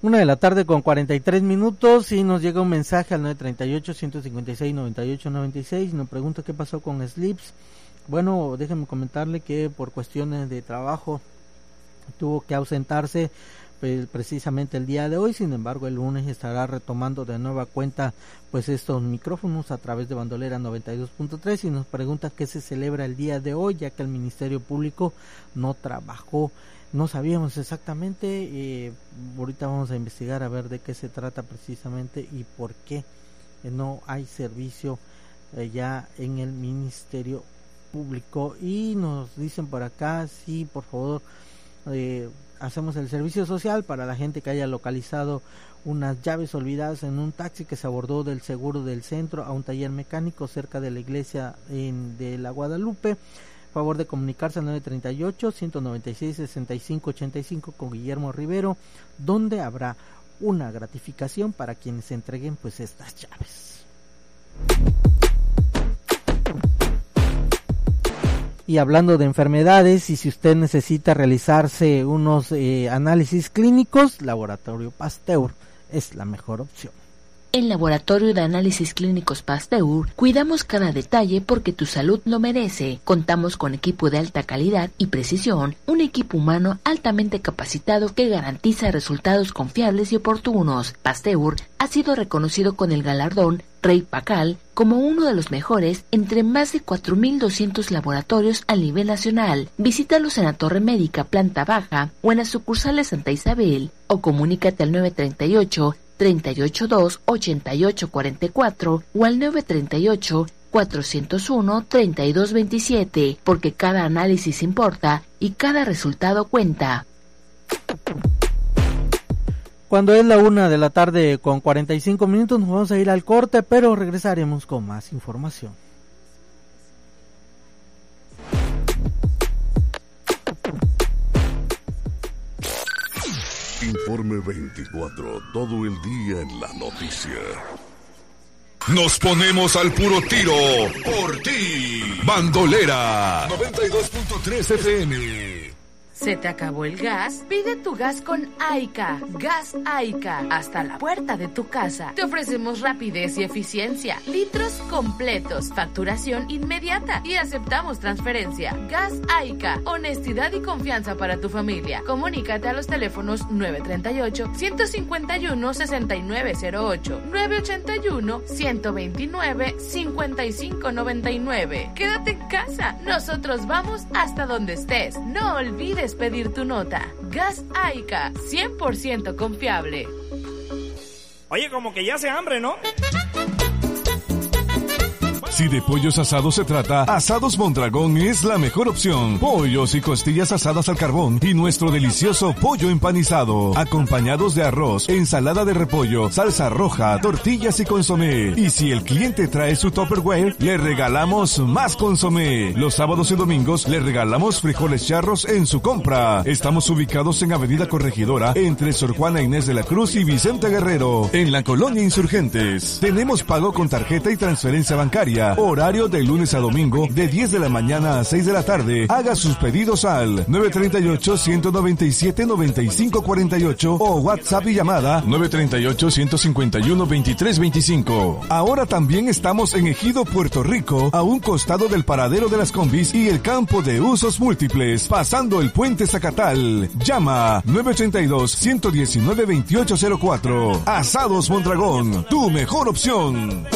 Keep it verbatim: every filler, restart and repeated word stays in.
Una de la tarde con cuarenta y tres minutos y nos llega un mensaje al nueve treinta y ocho, ciento cincuenta y seis, noventa y ocho noventa y seis. Nos pregunta qué pasó con Slips. Bueno, déjenme comentarle que por cuestiones de trabajo tuvo que ausentarse pues, precisamente el día de hoy. Sin embargo, el lunes estará retomando de nueva cuenta pues estos micrófonos a través de Bandolera noventa y dos punto tres y nos pregunta qué se celebra el día de hoy, ya que el Ministerio Público no trabajó. No sabíamos exactamente, eh, ahorita vamos a investigar a ver de qué se trata precisamente y por qué eh, no hay servicio eh, ya en el Ministerio Público. Y nos dicen por acá, sí, por favor, eh, hacemos el servicio social para la gente que haya localizado unas llaves olvidadas en un taxi que se abordó del Seguro del Centro a un taller mecánico cerca de la iglesia en, de la Guadalupe. Favor de comunicarse al nueve treinta y ocho, ciento noventa y seis, sesenta y cinco ochenta y cinco con Guillermo Rivero, donde habrá una gratificación para quienes entreguen pues estas llaves. Y hablando de enfermedades, y si usted necesita realizarse unos eh, análisis clínicos, Laboratorio Pasteur es la mejor opción. En Laboratorio de Análisis Clínicos Pasteur cuidamos cada detalle porque tu salud lo merece. Contamos con equipo de alta calidad y precisión, un equipo humano altamente capacitado que garantiza resultados confiables y oportunos. Pasteur ha sido reconocido con el galardón Rey Pacal como uno de los mejores entre más de cuatro mil doscientos laboratorios a nivel nacional. Visítalos en la Torre Médica, planta baja, o en las sucursales Santa Isabel, o comunícate al nueve treinta y ocho, treinta y ocho dos, ochenta y ocho cuarenta y cuatro o al nueve treinta y ocho, cuatrocientos uno, treinta y dos veintisiete, porque cada análisis importa y cada resultado cuenta. Cuando es la una de la tarde con cuarenta y cinco minutos nos vamos a ir al corte, pero regresaremos con más información. Informe veinticuatro, todo el día en la noticia. Nos ponemos al puro tiro por ti. Bandolera noventa y dos punto tres F M. ¿Se te acabó el gas? Pide tu gas con Aica. Gas Aica. Hasta la puerta de tu casa. Te ofrecemos rapidez y eficiencia. Litros completos. Facturación inmediata. Y aceptamos transferencia. Gas Aica. Honestidad y confianza para tu familia. Comunícate a los teléfonos nueve treinta y ocho, ciento cincuenta y uno, sesenta y nueve cero ocho, nueve ochenta y uno, ciento veintinueve, cincuenta y cinco noventa y nueve. Quédate en casa. Nosotros vamos hasta donde estés. No olvides pedir tu nota. Gas Aica, cien por ciento confiable. Oye, como que ya hace hambre, ¿no? Si de pollos asados se trata, Asados Mondragón es la mejor opción. Pollos y costillas asadas al carbón y nuestro delicioso pollo empanizado, acompañados de arroz, ensalada de repollo, salsa roja, tortillas y consomé. Y si el cliente trae su Tupperware, le regalamos más consomé. Los sábados y domingos le regalamos frijoles charros en su compra. Estamos ubicados en Avenida Corregidora, entre Sor Juana Inés de la Cruz y Vicente Guerrero, en la Colonia Insurgentes. Tenemos pago con tarjeta y transferencia bancaria. Horario de lunes a domingo de diez de la mañana a seis de la tarde. Haga sus pedidos al nueve treinta y ocho, ciento noventa y siete, noventa y cinco cuarenta y ocho o WhatsApp y llamada nueve treinta y ocho, ciento cincuenta y uno, veintitrés veinticinco. Ahora también estamos en Ejido, Puerto Rico, a un costado del paradero de las combis y el campo de usos múltiples, pasando el puente Zacatal. Llama nueve ochenta y dos, ciento diecinueve, veintiocho cero cuatro. Asados Mondragón, tu mejor opción.